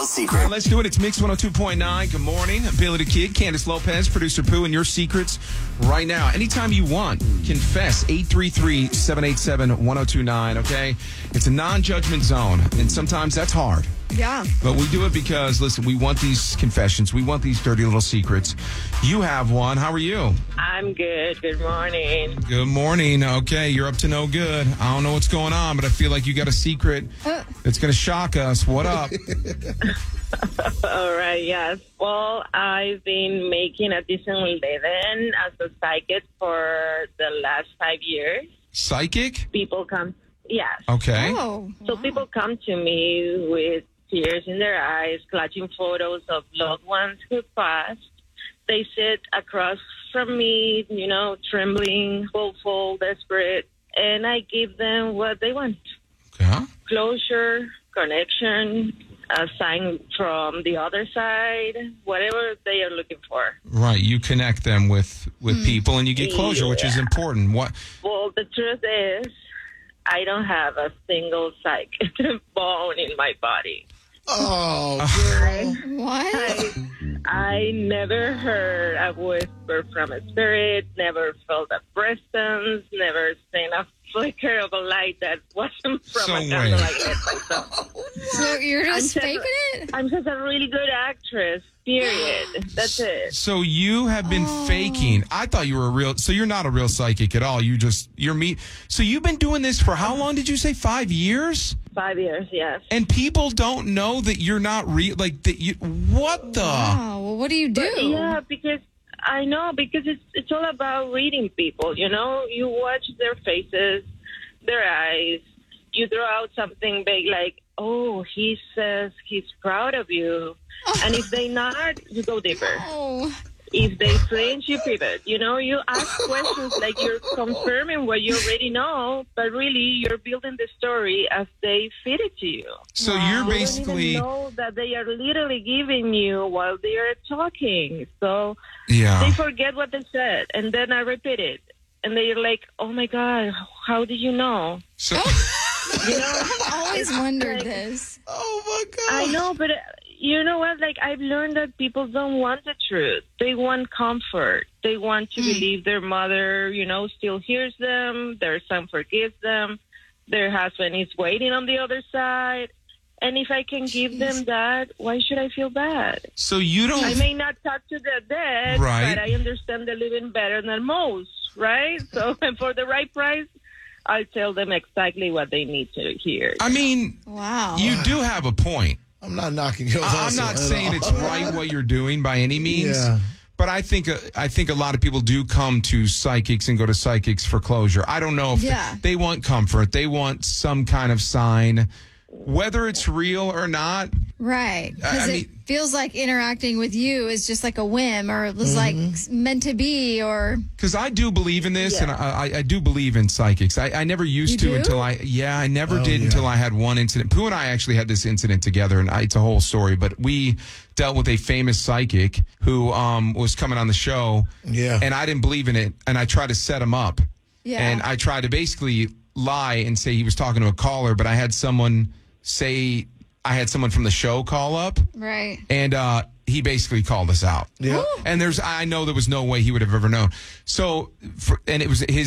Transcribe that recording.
Secret. Let's do it. It's Mix 102.9. Good morning. Billy the Kid, Candace Lopez, producer Pooh, and your secrets right now. Anytime you want, confess. 833-787-1029, okay? It's a non-judgment zone, and sometimes that's hard. Yeah. But we do it because, listen, we want these confessions. We want these dirty little secrets. You have one. How are you? I'm good. Good morning. Good morning. Okay, you're up to no good. I don't know what's going on, but I feel like you got a secret that's going to shock us. What up? All right, yes. Well, I've been making a decent living as a psychic for the last 5 years. Psychic? People come, yes. Okay. Oh, So people come to me with tears in their eyes, clutching photos of loved ones who passed. They sit across from me, trembling, hopeful, desperate, and I give them what they want. Okay. Closure, connection, a sign from the other side, whatever they are looking for. Right. You connect them with people and you get closure, which is important. What? Well, the truth is, I don't have a single psychic bone in my body. Oh, girl. what? I never heard a whisper from a spirit, never felt a presence, never seen a flicker of a light that wasn't from So a wait. candlelight lit myself. So you're just I'm faking it? I'm just a really good actress, period. That's it. So you have been faking. I thought you were so you're not a real psychic at all. You're me. So you've been doing this for how long did you say? 5 years? 5 years, yes. And people don't know that you're not real. Like, what the? Wow. Well, what do you do? Yeah, because it's all about reading people, You watch their faces, their eyes. You throw out something big like, oh, he says he's proud of you. And if they nod, you go deeper. Oh. If they flinch, you pivot. You ask questions like you're confirming what you already know, but really you're building the story as they feed it to you. So Wow. you're You basically. don't even know that they are literally giving you while they are talking. So Yeah. they forget what they said, and then I repeat it. And they're like, oh, my God, how did you know? So, I've always wondered like- this. Oh, my God. I know, but you know what? Like, I've learned that people don't want the truth. They want comfort. They want to believe their mother, still hears them. Their son forgives them. Their husband is waiting on the other side. And if I can give them that, why should I feel bad? so you don't. I may not talk to the dead, Right. but I understand the living better than most, right? So for the right price, I'll tell them exactly what they need to hear. I mean, Wow. you do have a point. I'm not knocking your I'm hustle not at saying all. it's right what you're doing by any means. Yeah. But I think a lot of people do come to psychics and go to psychics for closure. I don't know if Yeah. they want comfort. They want some kind of sign, whether it's real or not. Right. I Because it mean- feels like interacting with you is just like a whim or it was like meant to be or. Because I do believe in this, and I do believe in psychics. I never used You to do? until I never did until I had one incident. Pooh and I actually had this incident together, and it's a whole story. But we dealt with a famous psychic who was coming on the show, and I didn't believe in it, and I tried to set him up, and I tried to basically lie and say he was talking to a caller, but I had someone from the show call up, Right. and he basically called us out. Yeah. And I know there was no way he would have ever known. So, and it was his